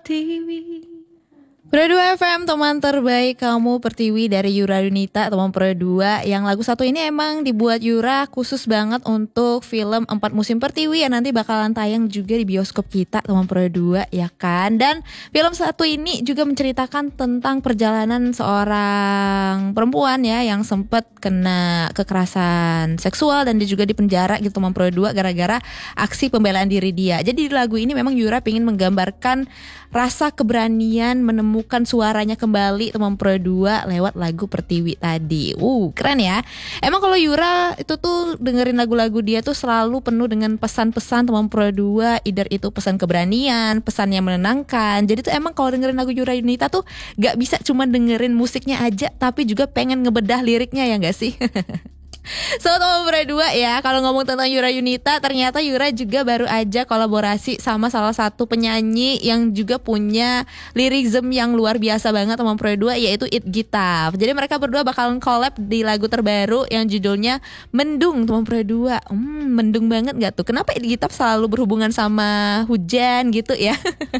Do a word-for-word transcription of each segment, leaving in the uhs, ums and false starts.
Pertiwi. Pro dua F M, teman terbaik kamu Pertiwi dari Yura Yunita, teman Pro dua. Yang lagu satu ini emang dibuat Yura khusus banget untuk film Empat Musim Pertiwi yang nanti bakalan tayang juga di bioskop kita, teman Pro dua, ya kan. Dan film satu ini juga menceritakan tentang perjalanan seorang perempuan ya yang sempat kena kekerasan seksual dan dia juga dipenjara gitu, teman Pro dua, gara-gara aksi pembelaan diri dia. Jadi di lagu ini memang Yura ingin menggambarkan rasa keberanian menemukan suaranya kembali, teman Pro dua, lewat lagu Pertiwi tadi. Uh, keren ya. Emang kalau Yura itu tuh dengerin lagu-lagu dia tuh selalu penuh dengan pesan-pesan, teman Pro dua, either itu pesan keberanian, pesan yang menenangkan. Jadi tuh emang kalau dengerin lagu Yura Yunita tuh gak bisa cuma dengerin musiknya aja, tapi juga pengen ngebedah liriknya, ya gak sih? So, teman Pro dua ya, kalau ngomong tentang Yura Yunita, ternyata Yura juga baru aja kolaborasi sama salah satu penyanyi yang juga punya lirism yang luar biasa banget, teman Pro dua, yaitu It Gitaf. Jadi mereka berdua bakalan collab di lagu terbaru yang judulnya Mendung, teman Pro dua. Hmm, mendung banget gak tuh? Kenapa It Gitaf selalu berhubungan sama hujan gitu ya?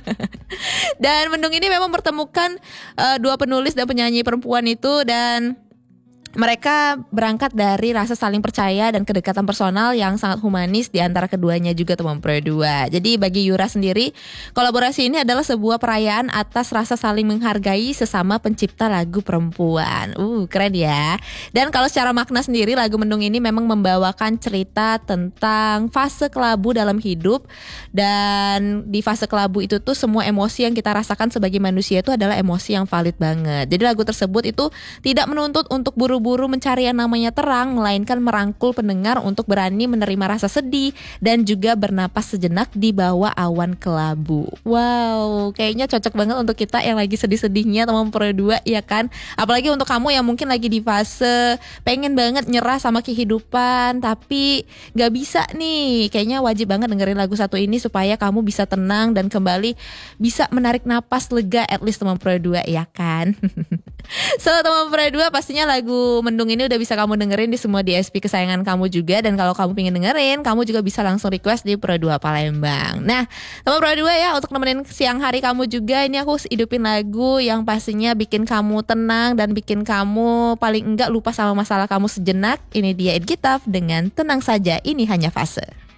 Dan Mendung ini memang mempertemukan uh, dua penulis dan penyanyi perempuan itu, dan mereka berangkat dari rasa saling percaya dan kedekatan personal yang sangat humanis di antara keduanya juga, teman Pro dua. Jadi bagi Yura sendiri, kolaborasi ini adalah sebuah perayaan atas rasa saling menghargai sesama pencipta lagu perempuan. Uh, keren ya. Dan kalau secara makna sendiri, lagu Mendung ini memang membawakan cerita tentang fase kelabu dalam hidup. Dan di fase kelabu itu tuh semua emosi yang kita rasakan sebagai manusia itu adalah emosi yang valid banget. Jadi lagu tersebut itu tidak menuntut untuk buru buru mencari yang namanya terang, melainkan merangkul pendengar untuk berani menerima rasa sedih dan juga bernapas sejenak di bawah awan kelabu. Wow, kayaknya cocok banget untuk kita yang lagi sedih-sedihnya, teman Pro dua, ya kan? Apalagi untuk kamu yang mungkin lagi di fase pengen banget nyerah sama kehidupan tapi gak bisa nih. Kayaknya wajib banget dengerin lagu satu ini supaya kamu bisa tenang dan kembali bisa menarik napas lega, at least, teman Pro dua, ya kan? So, teman Pro dua, pastinya lagu Mendung ini udah bisa kamu dengerin di semua D S P kesayangan kamu juga. Dan kalau kamu pengen dengerin, kamu juga bisa langsung request di Pro dua Palembang. Nah, teman Pro dua ya, untuk nemenin siang hari kamu juga, ini aku hidupin lagu yang pastinya bikin kamu tenang dan bikin kamu paling enggak lupa sama masalah kamu sejenak. Ini dia It Gitaf dengan Tenang Saja, Ini Hanya Fase.